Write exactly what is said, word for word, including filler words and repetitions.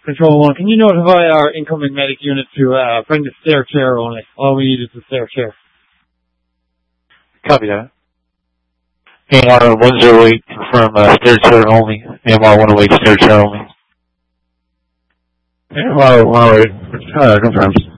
Control one, can you notify our incoming medic unit to uh, bring the stair chair only? All we need is the stair chair. Copy that. A M R one oh eight, confirm uh, stair chair only. A M R one oh eight, stair chair only. A M R one oh eight, uh, confirms.